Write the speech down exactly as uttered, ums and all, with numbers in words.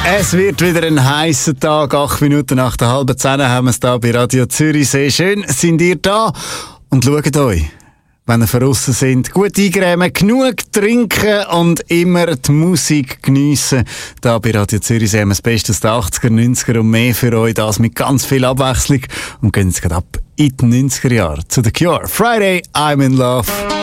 Es wird wieder ein heißer Tag. Acht Minuten nach der halben zehn haben wir es hier bei Radio Zürich. Sehr schön, sind ihr da und schaut euch, wenn ihr draussen sind, gut eingrämen, genug trinken und immer die Musik geniessen. Da bei Radio Zürich sehen wir das Beste aus den achtziger, neunziger und mehr für euch. Das mit ganz viel Abwechslung. Und gehen jetzt gerade ab in die neunziger Jahre zu The Cure. Friday, I'm in Love.